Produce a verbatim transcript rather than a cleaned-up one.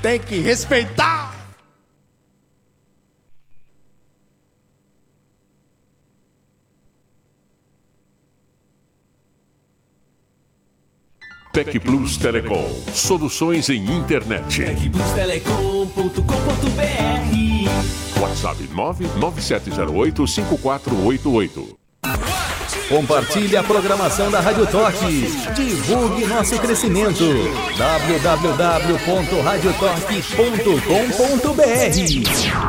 tem que respeitar. Tec Plus Telecom, soluções em internet. tec plus telecom ponto com ponto b r. WhatsApp nove nove sete zero oito cinco quatro oito oito. Compartilhe a programação da Rádio Toque. Divulgue nosso crescimento. w w w ponto radio toque ponto com ponto b r